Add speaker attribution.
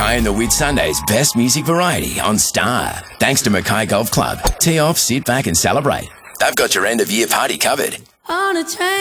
Speaker 1: Mackay and the Whitsundays' best music variety on Star. Thanks to Mackay Golf Club. Tee off, sit back and celebrate. They've got your end of year party covered.
Speaker 2: On a train.